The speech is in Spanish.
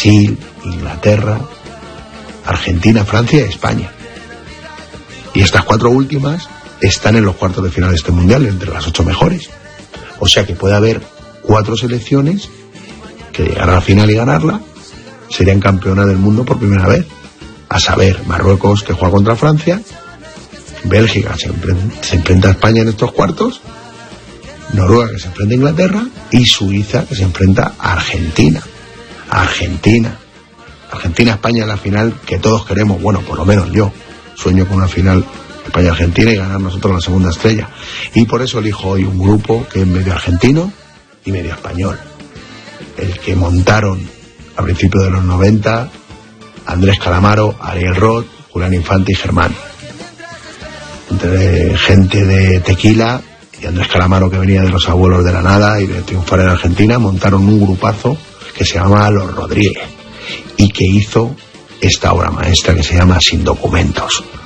Brasil, Inglaterra, Argentina, Francia y España. Y estas 4 últimas están en los cuartos de final de este mundial, entre las 8 mejores. O sea que puede haber 4 selecciones que llegar a la final y ganarla serían campeonas del mundo por primera vez. A saber, Marruecos, que juega contra Francia, Bélgica se enfrenta a España en estos cuartos, Noruega, que se enfrenta a Inglaterra, y Suiza, que se enfrenta a Argentina. Argentina-España en la final que todos queremos. Bueno, por lo menos yo sueño con una final España-Argentina y ganar nosotros la segunda estrella. Y por eso elijo hoy un grupo que es medio argentino y medio español. El que montaron a principios de los 90 Andrés Calamaro, Ariel Roth, Julián Infante y Germán. Entre gente de Tequila y Andrés Calamaro, que venía de Los Abuelos de la Nada y de triunfar en Argentina, montaron un grupazo que se llama Los Rodríguez y que hizo esta obra maestra que se llama Sin Documentos.